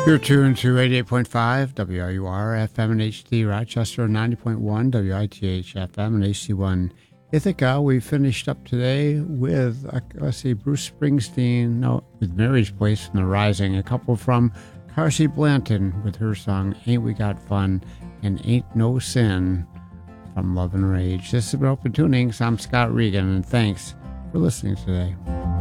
You're tuned to 88.5 WRUR FM and HD Rochester, 90.1 WITH FM and HD1 Ithaca. We finished up today with, Bruce Springsteen, with Mary's Place and The Rising, a couple from Carsey Blanton with her song Ain't We Got Fun and Ain't No Sin from Love and Rage. This has been Open Tunings. I'm Scott Regan, and thanks for listening today.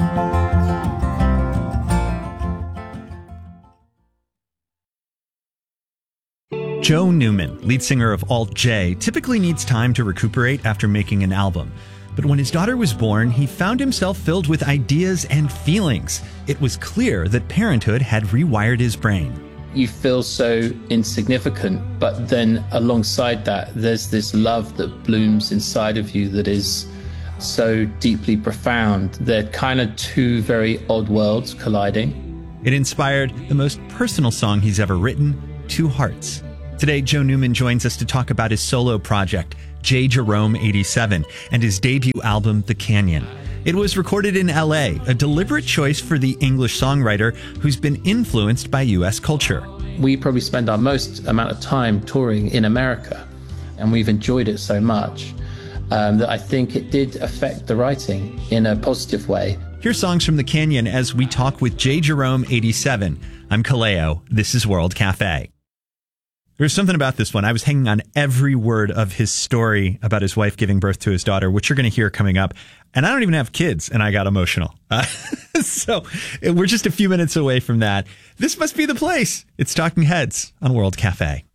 Joe Newman, lead singer of Alt J, typically needs time to recuperate after making an album. But when his daughter was born, he found himself filled with ideas and feelings. It was clear that parenthood had rewired his brain. You feel so insignificant, but then alongside that, there's this love that blooms inside of you that is so deeply profound. They're kind of two very odd worlds colliding. It inspired the most personal song he's ever written, Two Hearts. Today, Joe Newman joins us to talk about his solo project, J. Jerome 87, and his debut album, The Canyon. It was recorded in L.A., a deliberate choice for the English songwriter who's been influenced by U.S. culture. We probably spend our most amount of time touring in America, and we've enjoyed it so much that I think it did affect the writing in a positive way. Here's songs from The Canyon as we talk with J. Jerome 87. I'm Kaleo. This is World Cafe. There's something about this one. I was hanging on every word of his story about his wife giving birth to his daughter, which you're going to hear coming up. And I don't even have kids, and I got emotional. So we're just a few minutes away from that. This must be the place. It's Talking Heads on World Cafe.